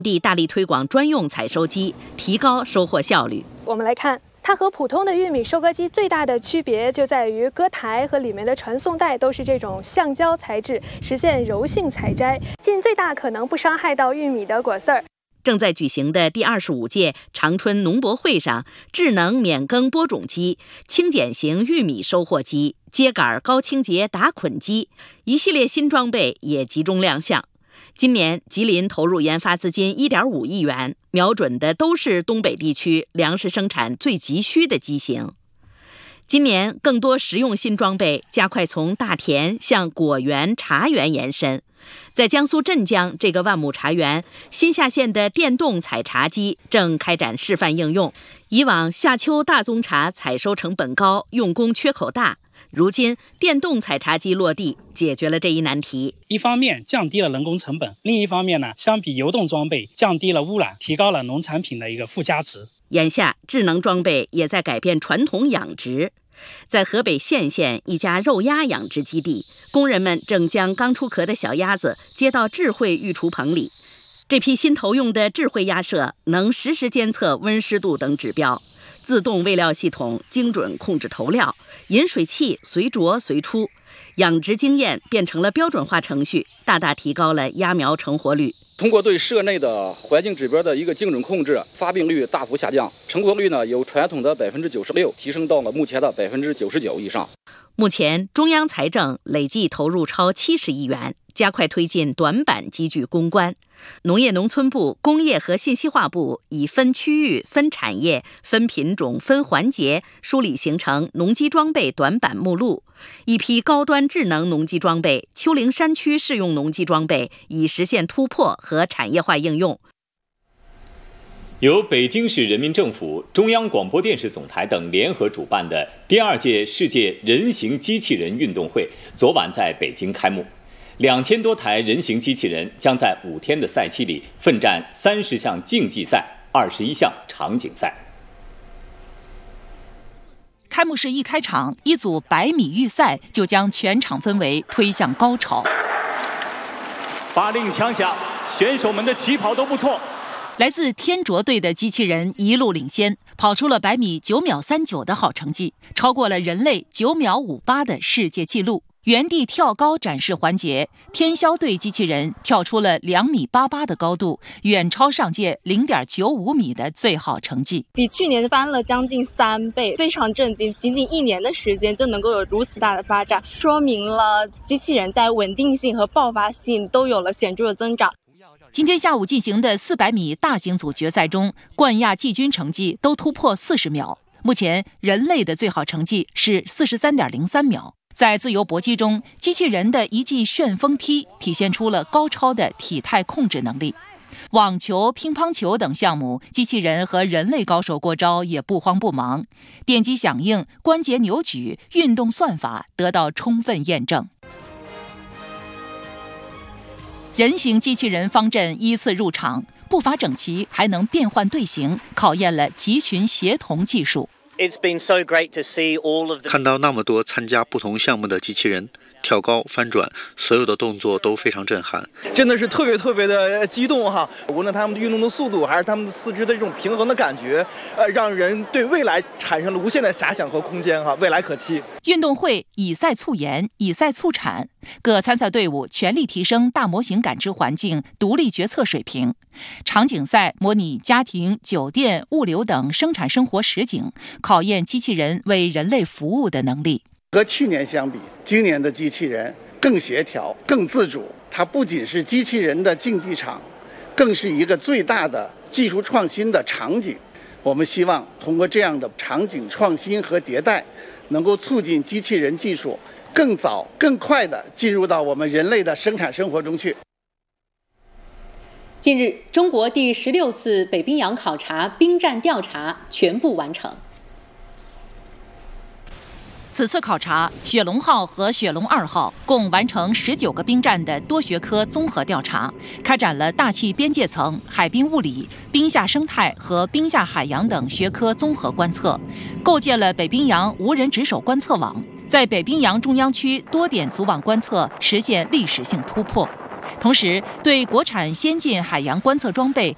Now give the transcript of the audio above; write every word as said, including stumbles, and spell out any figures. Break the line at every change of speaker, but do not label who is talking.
地大力推广专用采收机，提高收获效率。
我们来看，它和普通的玉米收割机最大的区别就在于割台和里面的传送带都是这种橡胶材质，实现柔性采摘，尽最大可能不伤害到玉米的果丝儿。
正在举行的第二十五届长春农博会上，智能免耕播种机、轻减型玉米收获机、秸秆高清洁打捆机一系列新装备也集中亮相。今年吉林投入研发资金 一点五亿元，瞄准的都是东北地区粮食生产最急需的机型。今年更多实用新装备加快从大田向果园、茶园延伸。在江苏镇江这个万亩茶园，新下线的电动采茶机正开展示范应用。以往夏秋大宗茶采收成本高，用工缺口大，如今电动采茶机落地，解决了这一难题。
一方面降低了人工成本，另一方面呢，相比油动装备降低了污染，提高了农产品的一个附加值。
眼下智能装备也在改变传统养殖。在河北献县一家肉鸭养殖基地，工人们正将刚出壳的小鸭子接到智慧育雏棚里。这批新投用的智慧鸭舍能实时监测温湿度等指标，自动喂料系统精准控制投料，饮水器随着随出，养殖经验变成了标准化程序，大大提高了鸭苗成活率。
通过对舍内的环境指标的一个精准控制，发病率大幅下降，成活率呢由传统的百分之九十六提升到了目前的百分之九十九以上。
目前中央财政累计投入超七十亿元，加快推进短板机具攻关。农业农村部、工业和信息化部以分区域、分产业、分品种、分环节梳理形成农机装备短板目录，一批高端智能农机装备、丘陵山区适用农机装备已实现突破和产业化应用。
由北京市人民政府、中央广播电视总台等联合主办的第二届世界人形机器人运动会昨晚在北京开幕。两千多台人形机器人将在五天的赛期里奋战三十项竞技赛、二十一项场景赛。
开幕式一开场，一组百米预赛就将全场氛围推向高潮。
发令枪响，选手们的起跑都不错。
来自天卓队的机器人一路领先，跑出了百米九秒三九的好成绩，超过了人类九秒五八的世界纪录。原地跳高展示环节，天霄队机器人跳出了两米八八的高度，远超上届零点九五米的最好成绩，
比去年翻了将近三倍，非常震惊。仅仅一年的时间就能够有如此大的发展，说明了机器人在稳定性和爆发性都有了显著的增长。
今天下午进行的四百米大型组决赛中，冠亚季军成绩都突破四十秒。目前人类的最好成绩是四十三点零三秒。在自由搏击中，机器人的一记旋风踢体现出了高超的体态控制能力。网球、乒乓球等项目，机器人和人类高手过招也不慌不忙，电击响应、关节扭矩、运动算法得到充分验证。人形机器人方阵依次入场，步伐整齐，还能变换队形，考验了集群协同技术。
看到那么多参加不同项目的机器人跳高、翻转，所有的动作都非常震撼，
真的是特别特别的激动哈！无论他们运动的速度，还是他们的四肢的这种平衡的感觉，呃，让人对未来产生了无限的遐想和空间哈，未来可期。
运动会以赛促研，以赛促产，各参赛队伍全力提升大模型感知环境、独立决策水平。场景赛模拟家庭、酒店、物流等生产生活实景，考验机器人为人类服务的能力。
和去年相比，今年的机器人更协调、更自主。它不仅是机器人的竞技场，更是一个最大的技术创新的场景。我们希望通过这样的场景创新和迭代，能够促进机器人技术更早、更快地进入到我们人类的生产生活中去。
近日，中国第十六次北冰洋考察冰战调查全部完成。
此次考察，雪龙号和雪龙二号共完成十九个冰站的多学科综合调查，开展了大气边界层、海冰物理、冰下生态和冰下海洋等学科综合观测，构建了北冰洋无人值守观测网，在北冰洋中央区多点组网观测实现历史性突破。同时，对国产先进海洋观测装备